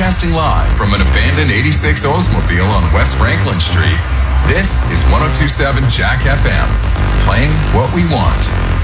Broadcasting live from an abandoned 86 Oldsmobile on West Franklin Street, this is 102.7 Jack FM, playing what we want.